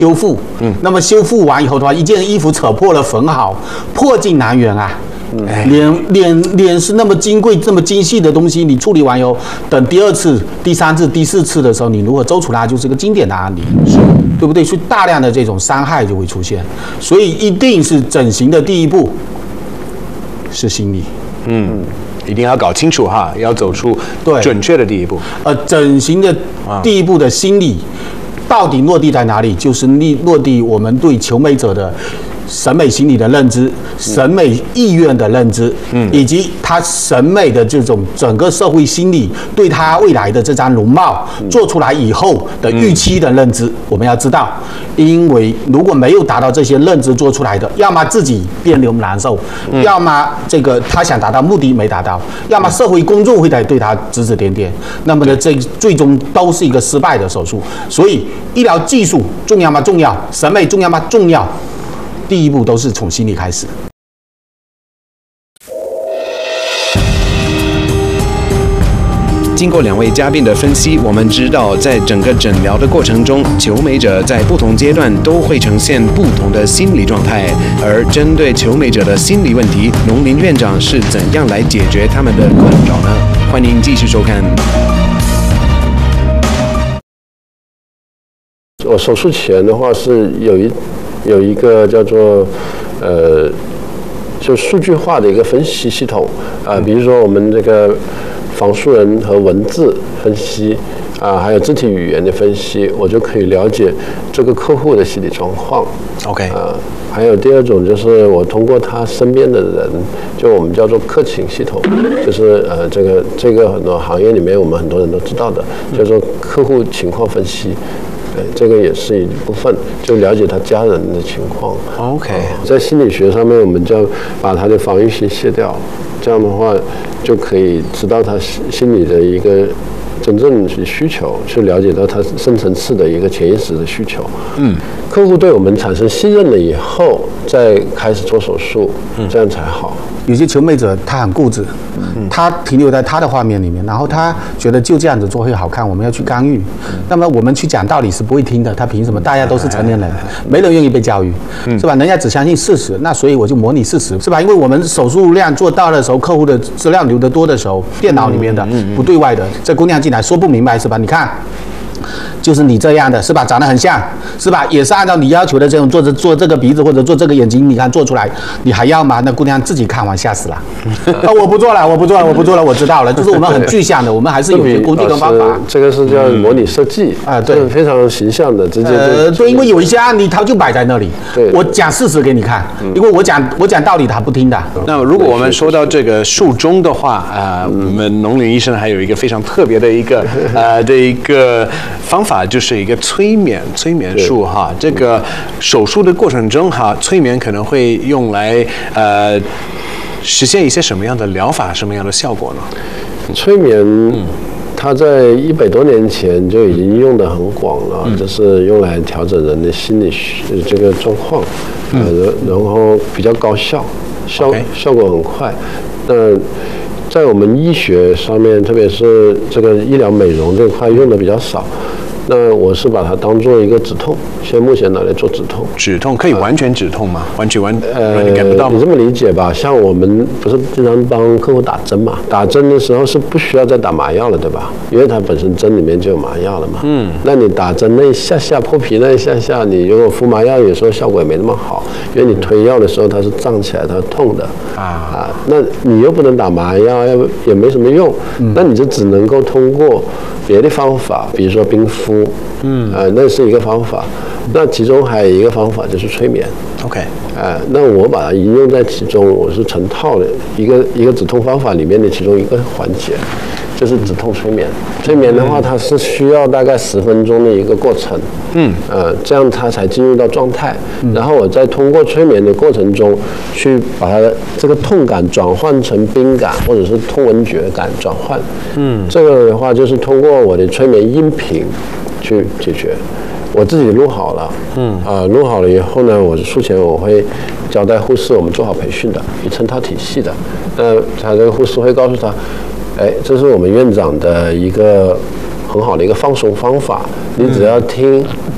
修复，那么修复完以后的话，一件衣服扯破了缝好，破镜难圆啊。脸是那么金贵、这么精细的东西，你处理完以后，等第2次、第3次、第4次的时候，你如果揪出来，就是个经典的案例，对不对？所以大量的这种伤害就会出现，所以一定是整形的第一步是心理， 一定要搞清楚哈，要走出准确的第一步。 整形的第一步的心理到底落地在哪里？就是落地我们对求美者的审美心理的认知、审美意愿的认知，以及他审美的这种整个社会心理对他未来的这张容貌做出来以后的预期的认知，我们要知道，因为如果没有达到这些认知做出来的，要么自己别扭难受，要么这个他想达到目的没达到，要么社会公众会对他指指点点，那么呢，这最终都是一个失败的手术。所以，医疗技术重要吗？重要。审美重要吗？重要。第一步都是从心理开始。 经过2位嘉宾的分析，我们知道在整个诊疗的过程中，求美者在不同阶段都会呈现不同的心理状态。而针对求美者的心理问题，农林院长是怎样来解决他们的困扰呢？欢迎继续收看。 我手术前的话是有一个叫做就数据化的一个分析系统比如说我们这个仿素人和文字分析还有肢体语言的分析，我就可以了解这个客户的心理状况。 OK 还有第2种就是我通过他身边的人，就我们叫做客情系统，就是这个很多行业里面我们很多人都知道的，叫做客户情况分析。这个也是一部分，就了解他家人的情况。 OK， 在心理学上面，我们就要把他的防御性卸掉，这样的话就可以知道他心理的一个真正的需求，去了解到他深层次的一个潜意识的需求。客户对我们产生信任了以后，再开始做手术，这样才好。 有些求美者他很固执，他停留在他的画面里面，然后他觉得就这样子做会好看，我们要去干预。那么我们去讲道理是不会听的，他凭什么？大家都是成年人，没人愿意被教育，是吧？人家只相信事实，那所以我就模拟事实，是吧？因为我们手术量做到的时候，客户的资料留得多的时候，电脑里面的不对外的，这姑娘进来说不明白，是吧？你看。就是你这样的，是吧？长得很像，是吧？也是按照你要求的这种做这个鼻子或者做这个眼睛，你看做出来，你还要吗？那姑娘自己看完吓死了。我不做了，我知道了。就是我们很具象的，我们还是有些工具跟方法。 这个是叫模拟设计对，非常形象的，直接对，因为有一些案例它就摆在那里，我讲事实给你看，因为我讲道理他不听的。 那如果我们说到这个术中的话我们农林医生还有一个非常特别的一个方法，就是一个催眠术哈。这个手术的过程中哈，催眠可能会用来实现一些什么样的疗法，什么样的效果呢？ 催眠，它在100多年前就已经用得很广了，就是用来调整人的心理这个状况，然后比较高效，效果很快。那在我们医学上面，特别是这个医疗美容这块用的比较少。那我是把它当做一个止痛，目前拿来做止痛。 止痛可以完全止痛吗？完全感不到吗？ 你这么理解吧，像我们不是经常帮客户打针嘛？打针的时候是不需要再打麻药了，对吧？因为它本身针里面就有麻药了嘛。那你打针那一下破皮那一下，你如果敷麻药，有时候效果也没那么好，因为你推药的时候它是胀起来，它是痛的那你又不能打麻药，也没什么用。那你就只能够通过别的方法，比如说冰敷。那是一个方法。那其中还有一个方法就是催眠。 OK。 那我把它应用在其中，我是成套的一个止痛方法里面的其中一个环节，就是止痛催眠。催眠的话，它是需要大概10分钟的一个过程。这样它才进入到状态。然后我再通过催眠的过程中，去把它这个痛感转换成冰感，或者是痛闻觉感转换。这个的话就是通过我的催眠音频去解决。我自己录好了，录好了以后呢，我术前我会交代护士，我们做好培训的，有成套体系的。他这个护士会告诉他，这是我们院长的一个很好的一个放松方法，你只要听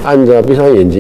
按照闭上眼睛。